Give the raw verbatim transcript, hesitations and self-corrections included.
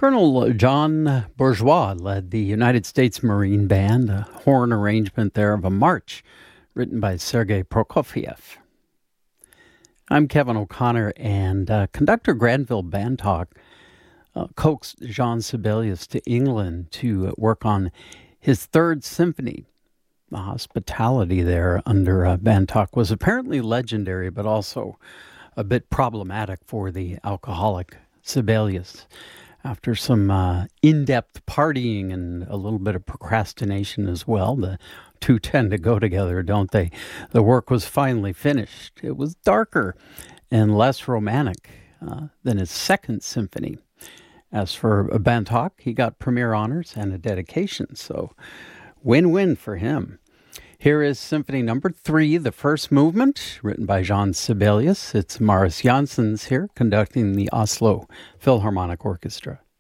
Colonel John Bourgeois led the United States Marine Band, a horn arrangement there of a march written by Sergei Prokofiev. I'm Kevin O'Connor, and uh, conductor Granville Bantock uh, coaxed Jean Sibelius to England to work on his third symphony. The hospitality there under uh, Bantock was apparently legendary, but also a bit problematic for the alcoholic Sibelius. After some uh, in-depth partying and a little bit of procrastination as well, the two tend to go together, don't they? The work was finally finished. It was darker and less romantic uh, than his second symphony. As for Bantock, he got premier honors and a dedication, so win-win for him. Here is Symphony Number Three, the first movement, written by Jean Sibelius. It's Marius Janssens here, conducting the Oslo Philharmonic Orchestra.